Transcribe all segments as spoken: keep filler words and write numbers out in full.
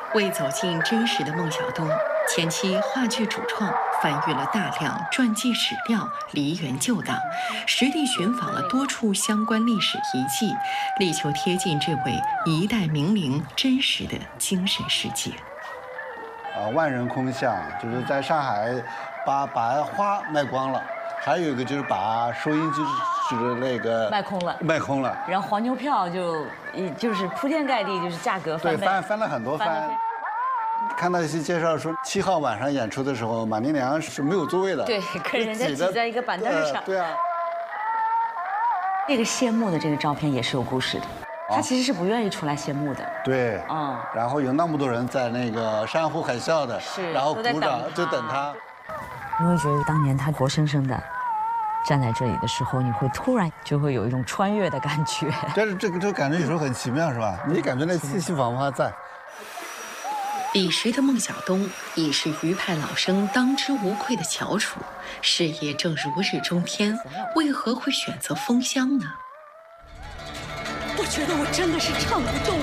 为走进真实的孟小冬，前期话剧主创翻阅了大量传记史料，梨园旧档，实地寻访了多处相关历史遗迹，力求贴近这位一代名伶真实的精神世界。 啊，万人空巷，就是在上海把把花卖光了，还有一个就是把收音机就是那个卖空了， 卖空了， 然后黄牛票就就是铺天盖地，就是价格翻倍， 对，翻翻了很多番。看到一些介绍说，七号晚上演出的时候，马连良是没有座位的， 对，跟人家挤在一个板凳上。 呃、对啊。 这个谢幕的这个照片也是有故事的，他其实是不愿意出来谢幕的。 对， 嗯。 然后有那么多人在那个山呼海啸的， 是， 然后鼓掌就等他。 你会觉得当年他活生生的站在这里的时候，你会突然就会有一种穿越的感觉。 但是这个这个感觉有时候很奇妙，是吧？你感觉那气息仿佛还在。 彼时的孟小冬已是余派老生当之无愧的翘楚，事业正如日中天，为何会选择封箱呢？ 我觉得我真的是唱不动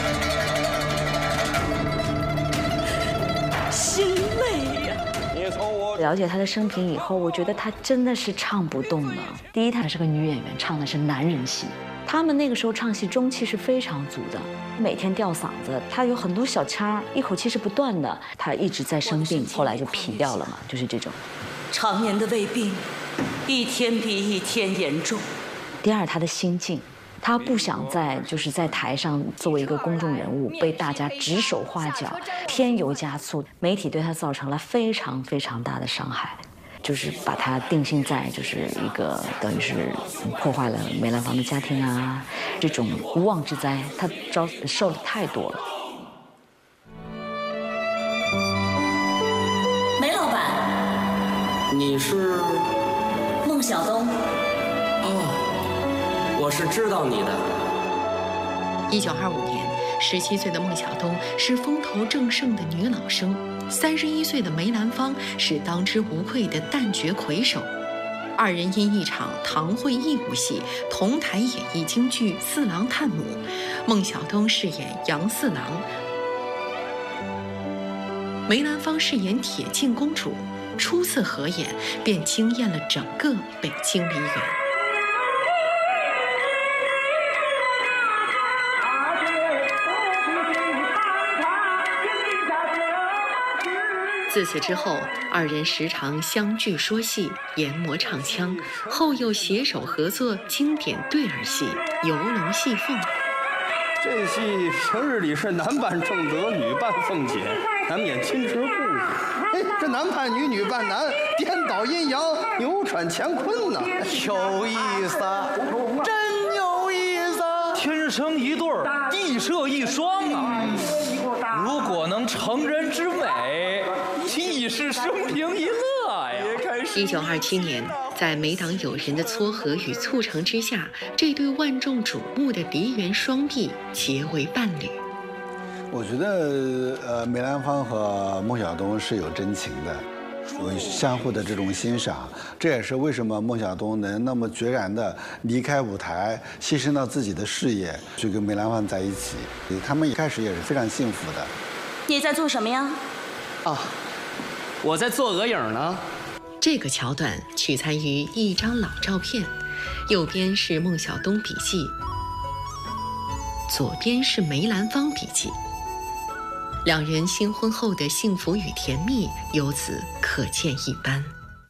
了，心累呀。 你从我了解他的生平以后，我觉得他真的是唱不动了。第一，她是个女演员，唱的是男人戏。他们那个时候唱戏中气是非常足的，每天吊嗓子，他有很多小腔，一口气是不断的。他一直在生病，后来就皮掉了嘛，就是这种。 常年的胃病，一天比一天严重。 第二，他的心境，他不想在就是在台上作为一个公众人物被大家指手画脚，添油加醋，媒体对他造成了非常非常大的伤害。就是把他定性在就是一个等于是破坏了梅兰芳的家庭啊，这种无妄之灾，他遭受的太多了。 梅老板， 你是孟小冬。 哦，我是知道你的。 一九二五年，十七岁的孟小冬是风头正盛的女老生。三十一岁的梅兰芳是当之无愧的旦角魁首，二人因一场堂会义务戏同台演绎京剧《四郎探母》，孟小冬饰演杨四郎，梅兰芳饰演铁镜公主。初次合演便惊艳了整个北京梨园。自此之后，二人时常相聚说戏，研磨唱腔，后又携手合作经典对儿戏《游龙戏凤》。 这戏平日里是男扮正德，女扮凤姐，难免亲池故事。哎，这男扮女，女扮男，颠倒阴阳，扭转乾坤呐，有意思，真有意思。 天生一对儿，地设一双啊！如果能成人之美，亦是生平一乐呀！ 一九二七年，在梅党友人的撮合与促成之下，这对万众瞩目的梨园双璧结为伴侣。 我觉得，呃，梅兰芳和孟小冬是有真情的，有相互的这种欣赏。这也是为什么孟小冬能那么决然地离开舞台，牺牲到自己的事业，去跟梅兰芳在一起。他们一开始也是非常幸福的。 你在做什么呀？ 啊，我在做额影呢。 这个桥段取材于一张老照片，右边是孟小冬笔记，左边是梅兰芳笔记。两人新婚后的幸福与甜蜜由此可见一斑。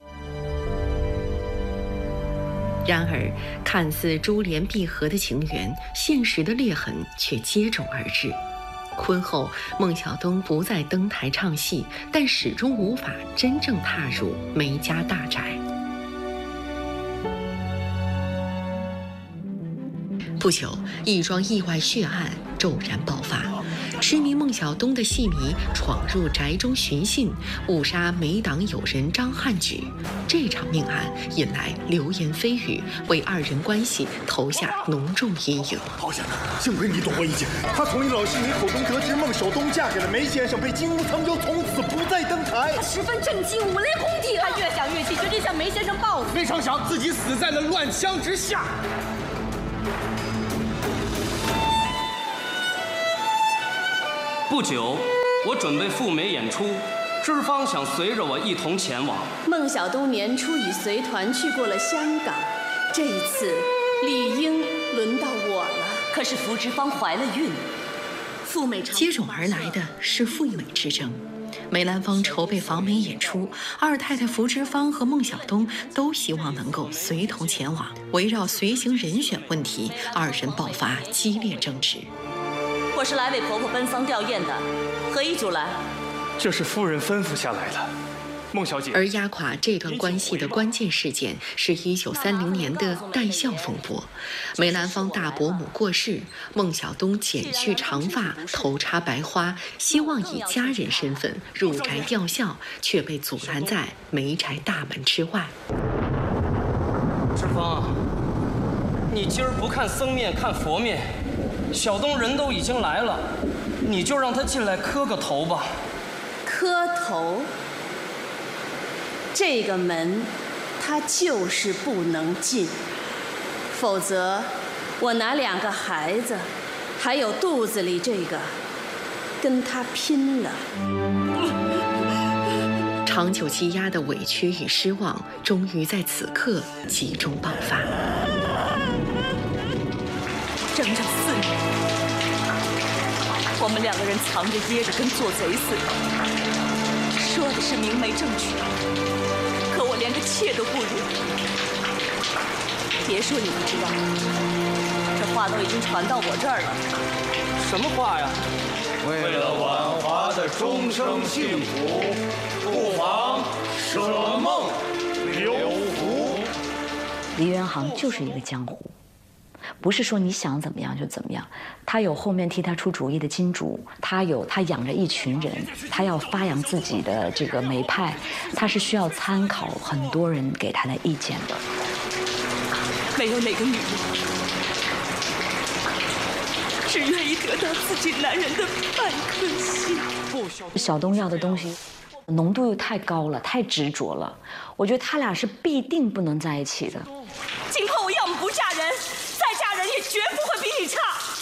然而，看似珠联璧合的情缘，现实的裂痕却接踵而至。婚后，孟小冬不再登台唱戏，但始终无法真正踏入梅家大宅。不久，一桩意外血案骤然爆发，痴迷孟小冬的戏迷闯入宅中寻衅，误杀梅党友人张汉举。这场命案引来流言蜚语，为二人关系投下浓重阴影。 好险，幸亏你躲过一劫。他从一老戏迷口中得知孟小冬嫁给了梅先生，被金屋藏娇，从此不再登台。 他十分正气，五雷轰顶。他越想越气，决定向梅先生报复。 没成想自己死在了乱枪之下。 不久， 我准备赴美演出，知方想随着我一同前往。 孟小冬年初已随团去过了香港，这一次理应轮到我了。 可是福芝芳怀了孕， 赴美接踵而来的是赴美之争。梅兰芳筹备访美演出，二太太福芝芳和孟小冬都希望能够随同前往。围绕随行人选问题，二人爆发激烈争执。 我是来为婆婆奔丧吊唁的，何以主来？ 这是夫人吩咐下来的，孟小姐。 而压垮这段关系的关键事件是一九三零年的戴孝风波。梅兰芳大伯母过世，孟小冬剪去长发，头插白花，希望以家人身份入宅吊孝，却被阻拦在梅宅大门之外。 芝芳，你今儿不看僧面看佛面，小东人都已经来了，你就让他进来磕个头吧。 磕头？这个门，他就是不能进，否则我拿两个孩子，还有肚子里这个，跟他拼了。 长久积压的委屈与失望，终于在此刻集中爆发。 整整四年，我们两个人藏着掖着，跟做贼似的，说的是明媒正娶，可我连个妾都不如。别说你不知道，这话都已经传到我这儿了。 什么话呀？ 为了婉华的终生幸福，不妨舍梦留福。 梨园行就是一个江湖，不是说你想怎么样就怎么样。他有后面替他出主意的金主，他有他养着一群人，他要发扬自己的这个梅派，他是需要参考很多人给他的意见的。 没有哪个女人只愿意得到自己男人的半颗心。 小东要的东西浓度又太高了，太执着了，我觉得他俩是必定不能在一起的。 今后我要么不嫁人，再嫁人也绝不会比你差。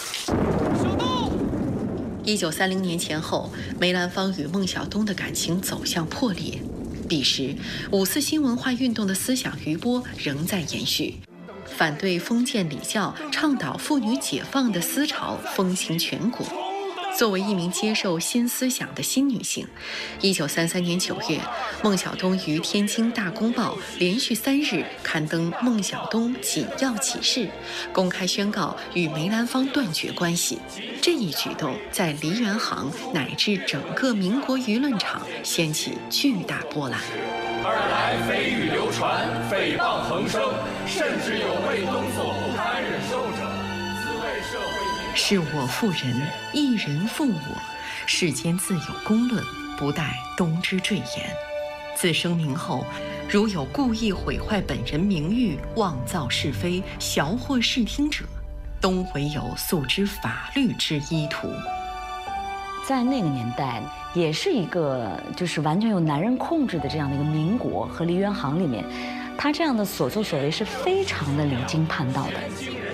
一九三零年前后，梅兰芳与孟小冬的感情走向破裂。彼时，五四新文化运动的思想余波仍在延续，反对封建礼教、倡导妇女解放的思潮风行全国。作为一名接受新思想的新女性，一九三三年九月，孟小冬于天津《大公报》连续三日刊登孟小冬紧要启事，公开宣告与梅兰芳断绝关系。这一举动在梨园行乃至整个民国舆论场掀起巨大波澜。 二来蜚语流传，诽谤横生，甚至有为东所不堪忍受者。自谓社会。 是我负人，一人负我，世间自有公论，不待冬之赘言。自声明后，如有故意毁坏本人名誉、妄造是非、淆惑视听者，冬唯有诉之法律之依途。 在那个年代，也是一个就是完全由男人控制的这样的一个民国和梨园行里面，他这样的所作所为是非常的离经叛道的。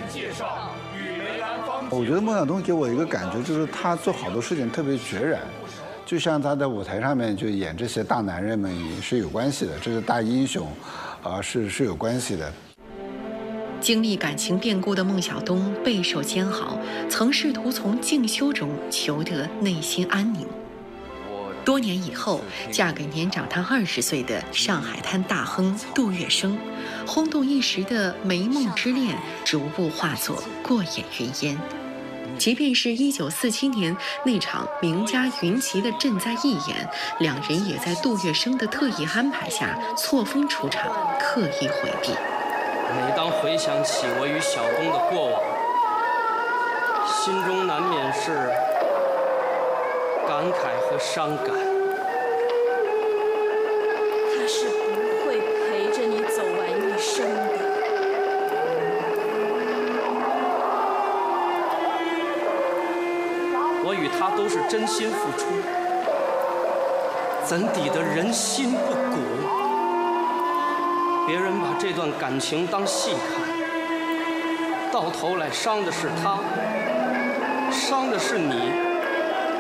我觉得孟小冬给我一个感觉，就是他做好多事情特别决然，就像他在舞台上面就演这些大男人们是有关系的，这是大英雄，啊、呃、是是有关系的。 经历感情变故的孟小冬备受煎熬，曾试图从静修中求得内心安宁。多年以后，嫁给年长她二十岁的上海滩大亨杜月笙，轰动一时的梅孟之恋逐步化作过眼云烟。即便是一九四七年那场名家云集的赈灾义演，两人也在杜月笙的特意安排下错峰出场，刻意回避。 每当回想起我与小冬的过往，心中难免是感慨和伤感。 他是不会陪着你走完一生的。 我与他都是真心付出，怎抵得人心不古？别人把这段感情当戏看，到头来伤的是他，伤的是你。